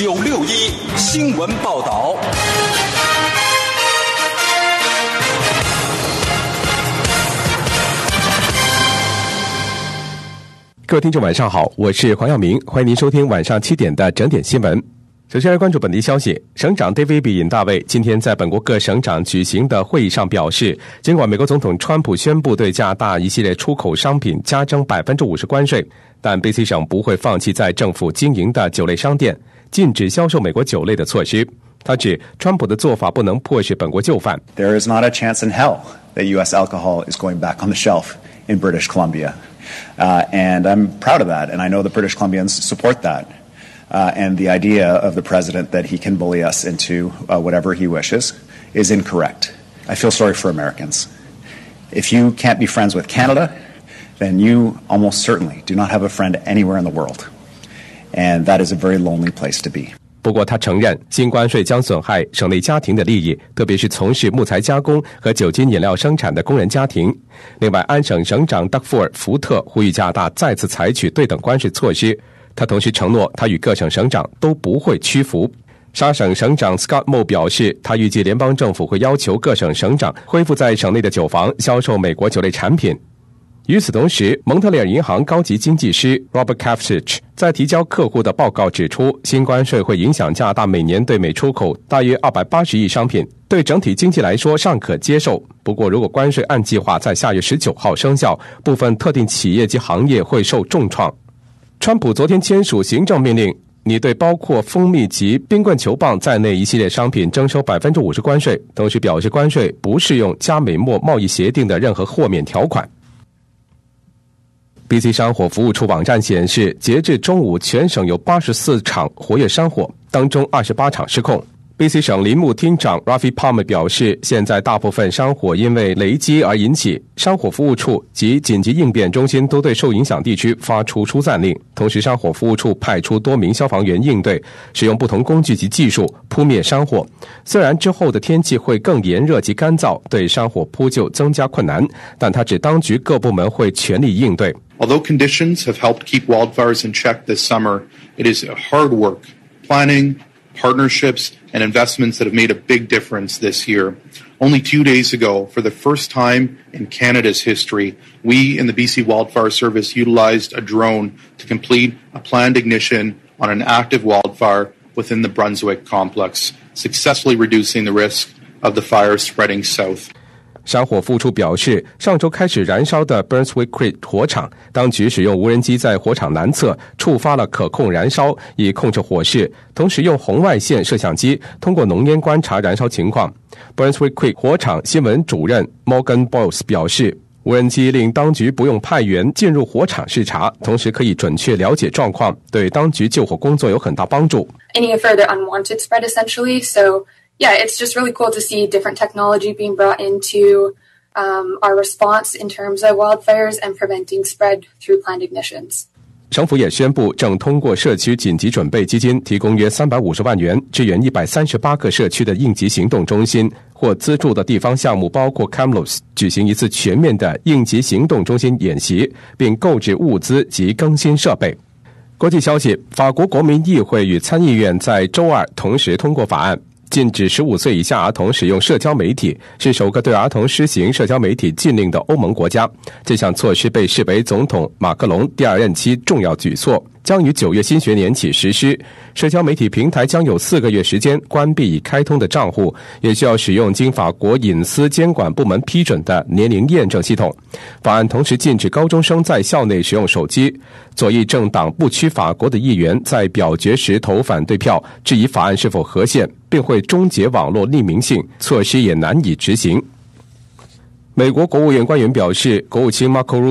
961新闻报道。 各位听众晚上好，我是黄耀明，欢迎您收听晚上7点的整点新闻。首先来关注本地消息，省长 David 尹大卫今天在本国各省长举行的会议上表示，尽管美国总统川普宣布对加拿大一系列出口商品加征 50% 关税，但 BC 省不会放弃在政府经营的酒类商店禁止销售美国酒类的措施。他指川普的做法不能迫使本国就范。 There is not a chance in hell that U.S. alcohol is going back on the shelf in British Columbia.And I'm proud of that, and I know the British Columbians support that. And the idea of the president that he can bully us into whatever he wishes is incorrect. I feel sorry for Americans. If you can't be friends with Canada, then you almost certainly do not have a friend anywhere in the world. And that is a very lonely place to be. 不过他承认新关税将损害省内家庭的利益，特别是从事木材加工和酒精饮料生产的工人家庭。另外，安省省长德福尔福特呼吁加拿大再次采取对等关税措施。他同时承诺他与各省省长都不会屈服。沙省省长 Scott Moe 表示，他预计联邦政府会要求各省省长恢复在省内的酒房销售美国酒类产品。与此同时，蒙特利尔银行高级经济师 Robert Kafsich 在提交客户的报告指出，新关税会影响加拿大每年对美出口大约280亿商品，对整体经济来说尚可接受。不过，如果关税按计划在下月19号生效，部分特定企业及行业会受重创。川普昨天签署行政命令，拟对包括蜂蜜及冰棍球棒在内一系列商品征收 50% 关税，同时表示关税不适用加美墨贸易协定的任何豁免条款。BC 山火服务处网站显示，截至中午，全省有84场活跃山火，当中28场失控。BC 省林务厅长 Rafi Palmer 表示，现在大部分山火因为雷击而引起，山火服务处及紧急应变中心都对受影响地区发出疏散令，同时山火服务处派出多名消防员应对，使用不同工具及技术扑灭山火。虽然之后的天气会更炎热及干燥，对山火扑救增加困难，但他指当局各部门会全力应对。 Although conditions have helped keep wildfires in check this summer, it is hard work, planning, partnerships, and investments that have made a big difference this year. Only 2 days ago, for the first time in Canada's history, we in the BC Wildfire Service utilized a drone to complete a planned ignition on an active wildfire within the Brunswick complex, successfully reducing the risk of the fire spreading south. 山火服务处表示，上周开始燃烧的 Brunswick Creek 火场，当局使用无人机在火场南侧触发了可控燃烧，以控制火势，同时用红外线摄像机通过浓烟观察燃烧情况。Brunswick Creek 火场新闻主任 Morgan Boyles 表示，无人机令当局不用派员进入火场视察，同时可以准确了解状况，对当局救火工作有很大帮助。 Any further unwanted spread essentially, so...Yeah, it's just really cool to see different technology being brought into our response in terms of wildfires and preventing spread through planned ignitions. 省府也宣布正通过社区紧急准备基金提供约350万元，支援138个社区的应急行动中心，或资助的地方项目包括 Kamloops 举行一次全面的应急行动中心演习，并购置物资及更新设备。国际消息，法国国民议会与参议院在周二同时通过法案，禁止15岁以下儿童使用社交媒体，是首个对儿童施行社交媒体禁令的欧盟国家。这项措施被视为总统马克龙第2任期重要举措，将于9月新学年起实施。社交媒体平台将有4个月时间关闭已开通的账户，也需要使用经法国隐私监管部门批准的年龄验证系统。法案同时禁止高中生在校内使用手机。左翼政党不屈法国的议员在表决时投反对票，质疑法案是否合宪，并会终结网络匿名性，措施也难以执行。美国国务院官员表示，国务卿 Marco